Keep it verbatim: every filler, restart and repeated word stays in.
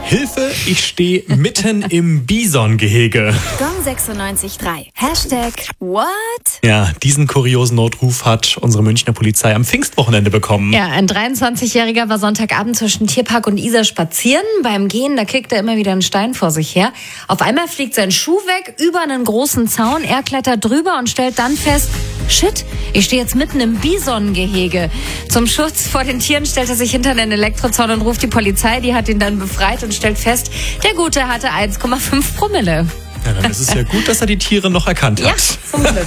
Hilfe, ich stehe mitten im Bisongehege. Gong sechsundneunzig Komma drei. Hashtag What? Ja, diesen kuriosen Notruf hat unsere Münchner Polizei am Pfingstwochenende bekommen. Ja, ein dreiundzwanzigjähriger war Sonntagabend zwischen Tierpark und Isar spazieren. Beim Gehen, da kickt er immer wieder einen Stein vor sich her. Auf einmal fliegt sein Schuh weg über einen großen Zaun. Er klettert drüber und stellt dann fest, shit, ich stehe jetzt mitten im Bisongehege. Zum Schutz vor den Tieren stellt er sich hinter einen Elektrozaun und ruft die Polizei. Die hat ihn dann befreit und stellt fest, der Gute hatte eins Komma fünf Promille. Ja, dann ist es ja gut, dass er die Tiere noch erkannt hat. Ja, zum Glück.